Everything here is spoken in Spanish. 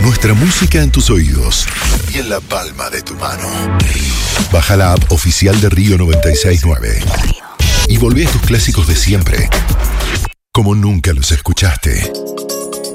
Nuestra música en tus oídos y en la palma de tu mano. Baja la app oficial de Río 96.9 y volvé a tus clásicos de siempre, como nunca los escuchaste.